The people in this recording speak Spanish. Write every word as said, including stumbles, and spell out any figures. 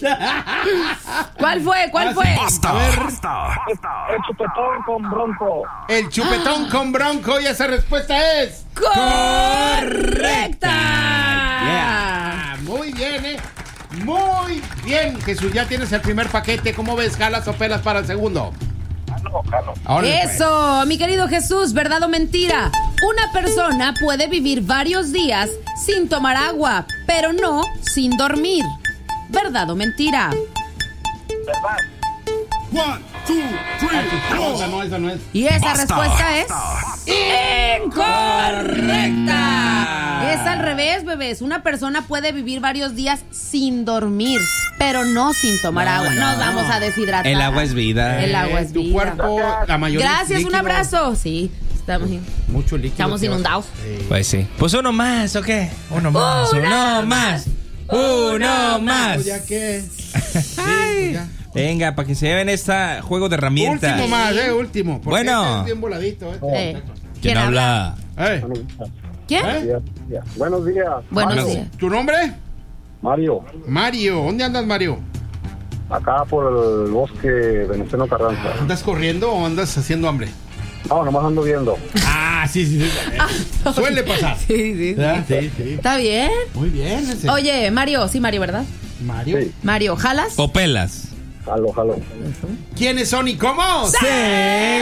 ¿Cuál fue? ¿Cuál fue? Basta, A ver. basta, basta. El chupetón con bronco. El chupetón con bronco y esa respuesta es... ¡Correcta! Yeah. Muy bien, eh. Muy bien, Jesús. Ya tienes el primer paquete. ¿Cómo ves? ¿Jalas o pelas para el segundo? Jalo, jalo. Órale, pues. Eso, mi querido Jesús, ¿verdad o mentira? Una persona puede vivir varios días sin tomar agua, pero no sin dormir. ¿Verdad o mentira? ¿Verdad? One, two, three, No, esa no, esa no es. Y esa Basta, respuesta es basta. incorrecta. Es al revés, bebés. Una persona puede vivir varios días sin dormir, pero no sin tomar No, agua. no. Nos vamos a deshidratar. El agua es vida. El agua Eh, es tu vida. cuerpo, la mayoría es Gracias, un líquido. abrazo. Sí, estamos, Mucho líquido. estamos que va- inundados. Sí. Pues sí. Pues uno más, ¿o qué? Uno más, Uno uno más. Uno más. Pues ya que... Ay. ya. Venga, para que se lleven este juego de herramientas. Último más, eh, último. Porque Bueno. este es bien voladito, este. Eh, ¿Quién habla? Eh, Buenos días. ¿Quién? ¿eh? Buenos días. Buenos Mario. días. ¿Tu nombre? Mario, Mario. ¿Dónde andas, Mario? acá por el bosque Venustiano Carranza. ¿Andas corriendo o andas haciendo hambre? No, nomás ando viendo. Ah, sí, sí, sí. Suele pasar. Sí, sí, ¿Verdad? sí. Sí, sí. Está bien. Muy bien ese. Oye, Mario, sí, Mario, ¿verdad? Mario. Sí. Mario, ¿jalas? O pelas. Jalo, jalo. ¿Quiénes son y cómo? Sí.